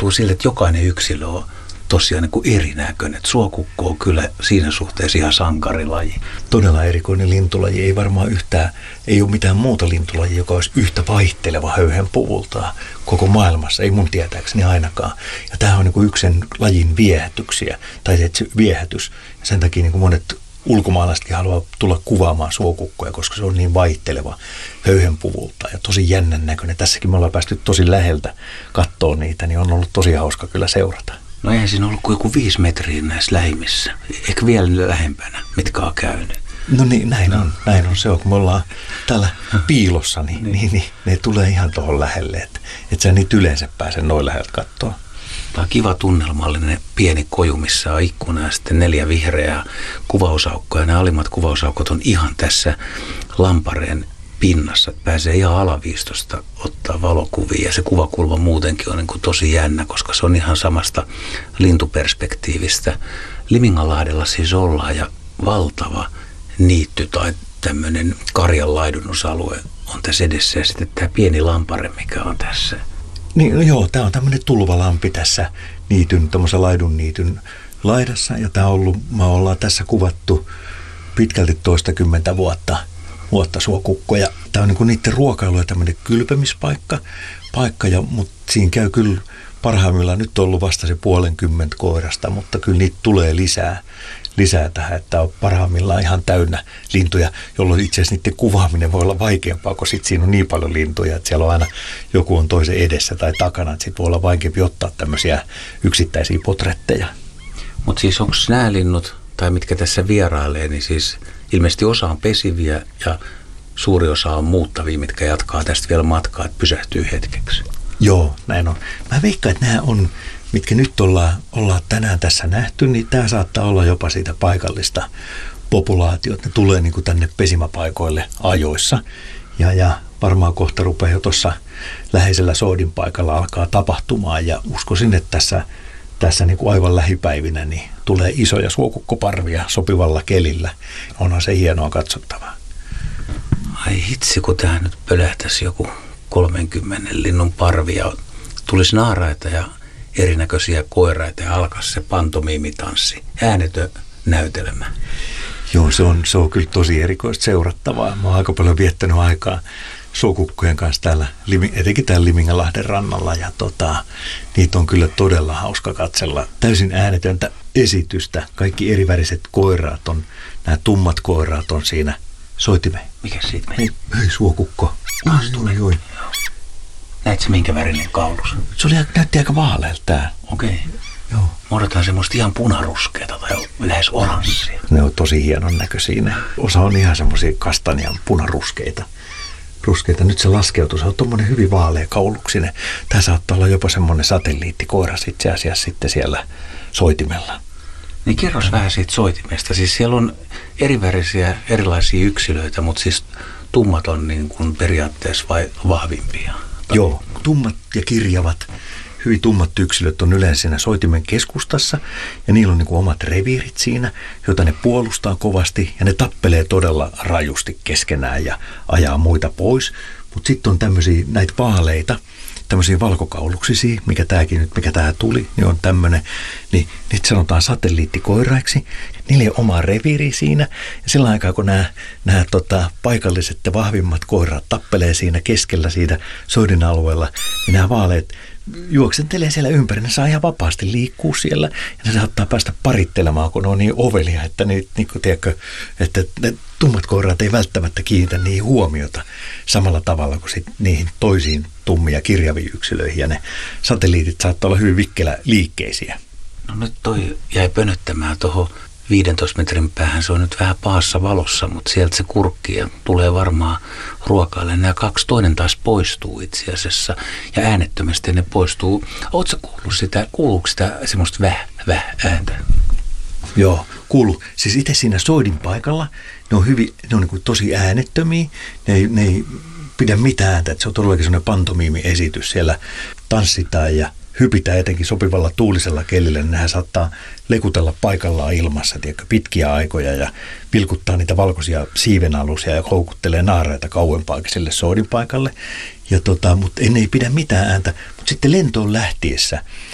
tuntuu siltä, että jokainen yksilö on tosiaan niin kuin erinäköinen. Suokukko on kyllä siinä suhteessa ihan sankarilaji. Todella erikoinen lintulaji. Ei varmaan yhtään, ei ole mitään muuta lintulajia, joka olisi yhtä vaihteleva höyhenpuvultaan koko maailmassa. Ei mun tietääkseni ainakaan. Ja tämä on niin kuin yksi sen lajin viehätyksiä, tai se viehätys. Ja sen takia niin kuin monet ulkomaalaisetkin haluaa tulla kuvaamaan suokukkoja, koska se on niin vaihteleva höyhenpuvultaan ja tosi jännän näköinen. Tässäkin me ollaan päästy tosi läheltä katsoa niitä, niin on ollut tosi hauska kyllä seurata. No eihän siinä ollut kuin joku 5 metriä näissä lähimissä. Ehkä vielä lähempänä, mitkä on käynyt. No niin, näin on se on. Kun me ollaan täällä piilossa, niin ne tulee ihan tuohon lähelle. Että sä niitä yleensä pääse noin läheltä katsoa. Tämä on kiva tunnelmallinen pieni koju, missä on ikkuna ja sitten 4 vihreää kuvausaukkoa. Ja nämä alimmat kuvausaukot on ihan tässä lampareen pinnassa. Että pääsee ihan alaviistosta ottaa valokuvia. Ja se kuvakulma muutenkin on niin kuin tosi jännä, koska se on ihan samasta lintuperspektiivistä. Liminganlahdella siis ollaan ja valtava niitty tai tämmöinen karjanlaidunusalue on tässä edessä. Ja sitten tämä pieni lampare, mikä on tässä. Niin, no joo, tämä on tämmöinen tulvalampi tässä tuommoisen laidunniityn laidassa. Ja me ollaan tässä kuvattu pitkälti toistakymmentä vuotta suokukkoja. Tämä on niin kuin niiden ruokailu ja tämmöinen kylpemispaikka, mutta siinä käy kyllä parhaimmillaan, nyt on ollut vasta se 50 koirasta, mutta kyllä niitä tulee lisää tähän, että on parhaimmillaan ihan täynnä lintuja, jolloin itse asiassa niiden kuvaaminen voi olla vaikeampaa, kun sitten siinä on niin paljon lintuja, että siellä on aina joku on toisen edessä tai takana, että sitten voi olla vaikeampi ottaa tämmöisiä yksittäisiä potretteja. Mutta siis onko nämä linnut, tai mitkä tässä vierailee, niin siis ilmeisesti osa on pesiviä ja suuri osa on muuttavia, mitkä jatkaa tästä vielä matkaa, että pysähtyy hetkeksi. Joo, näin on. Mä veikkaan, että nämä on, mitkä nyt ollaan tänään tässä nähty, niin tämä saattaa olla jopa siitä paikallista populaatiota. Ne tulee niin kuin tänne pesimäpaikoille ajoissa. Ja varmaan kohta rupeaa jo tuossa läheisellä soodin paikalla alkaa tapahtumaan. Ja uskoisin, että tässä niin kuin aivan lähipäivinä niin tulee isoja suokukkoparvia sopivalla kelillä. Onhan se hienoa katsottavaa. Ai hitsi, kun tähän nyt pölähtäisi joku 30 linnun parvi ja tulisi naaraita ja erinäköisiä koiraita ja alkaisi se pantomiimitanssi, äänetön näytelmä. Joo, se on kyllä tosi erikoista seurattavaa. Mä oon aika paljon viettänyt aikaa suokukkojen kanssa täällä, etenkin täällä Liminganlahden rannalla ja niitä on kyllä todella hauska katsella. Täysin äänetöntä esitystä. Kaikki eriväriset koiraat on, nämä tummat koiraat on siinä. Soitimme. Mikä siitä meni? Hei suokukko. Oi. Näetkö minkä värinen kaulus? Se näytti aika vaalealta tää. Okei. Joo. Me odotetaan semmoista ihan punaruskeata tai lähes oranssia. Ne on tosi hienon näköisiä. Osa on ihan semmoisia kastanian punaruskeita. Nyt se laskeutuu. Se on tommonen hyvin vaalea kauluksinen. Tää saattaa olla jopa semmonen satelliittikoira itse asiassa sitten siellä soitimella. Niin kerros vähän siitä soitimesta. Siis siellä on erivärisiä erilaisia yksilöitä, mutta siis tummat on niin kuin periaatteessa vai vahvimpia? Joo, tummat ja kirjavat, hyvin tummat yksilöt on yleensä siinä soitimen keskustassa ja niillä on niin kuin omat reviirit siinä, joita ne puolustaa kovasti ja ne tappelee todella rajusti keskenään ja ajaa muita pois. Mutta sitten on tämmöisiä näitä vaaleita, tämmöisiä valkokauluksisia, mikä tää tuli, niin on tämmöinen, niin niitä sanotaan satelliittikoiraiksi. Niillä ei ole omaa reviiriä siinä, ja sillä aikaa kun nämä paikalliset ja vahvimmat koirat tappelee siinä keskellä siitä soidin alueella, niin nämä vaaleet juoksentelee siellä ympäri, ne saa ihan vapaasti liikkua siellä, ja ne saattaa päästä parittelemaan, kun ne on niin ovelia, että, että ne tummat koirat ei välttämättä kiinnitä niihin huomiota samalla tavalla kuin sit niihin toisiin tummia kirjaviin yksilöihin, ja ne satelliitit saattaa olla hyvin vikkelä liikkeisiä. No nyt toi jäi pönöttämään tuohon 15 metrin päähän, se on nyt vähän pahassa valossa, mutta sieltä se kurkkii ja tulee varmaan ruokaille. Nämä 2 toinen taas poistuu itse asiassa ja äänettömästi ne poistuu. Oletko kuullut sitä semmoista ääntä? Joo, kuuluu. Siis itse siinä soidin paikalla ne on niin kuin tosi äänettömiä, ne ei pidä mitään ääntä, että se on todellakin semmoinen pantomiimi-esitys. Siellä tanssitaan ja hypitään etenkin sopivalla tuulisella kelillä, niin nehän saattaa lekutella paikallaan ilmassa pitkiä aikoja ja vilkuttaa niitä valkoisia siivenalusia ja houkuttelee naaraita kauempaakin sille soidin paikalle. Mutta ei pidä mitään ääntä. Mutta sitten lentoon lähtiessä,